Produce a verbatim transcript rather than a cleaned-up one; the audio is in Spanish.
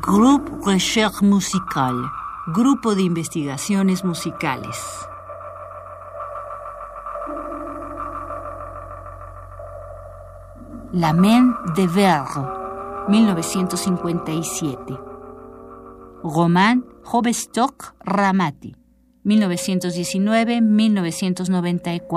Groupe Recherche Musicale, Grupo de Investigaciones Musicales. La Main de Verre, mil novecientos cincuenta y siete. Roman Hobestock Ramati, mil novecientos diecinueve a mil novecientos noventa y cuatro.